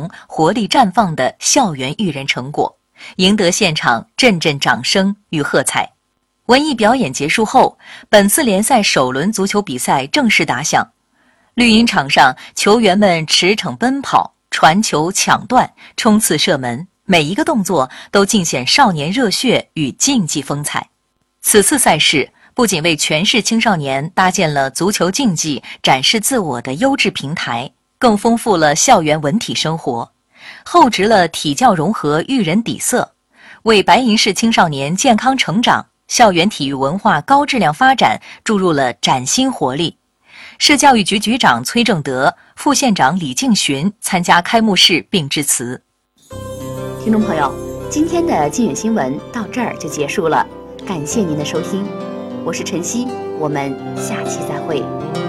红、活力绽放的校园育人成果，赢得现场阵阵掌声与喝彩。文艺表演结束后，本次联赛首轮足球比赛正式打响。绿茵场上，球员们驰骋奔跑、传球抢断、冲刺射门，每一个动作都尽显少年热血与竞技风采。此次赛事不仅为全市青少年搭建了足球竞技展示自我的优质平台，更丰富了校园文体生活，厚植了体教融合育人底色，为白银市青少年健康成长、校园体育文化高质量发展注入了崭新活力。市教育局局长崔正德、副县长李敬寻参加开幕式并致辞。 听众朋友，今天的金远新闻到这儿就结束了，感谢您的收听，我是晨曦，我们下期再会。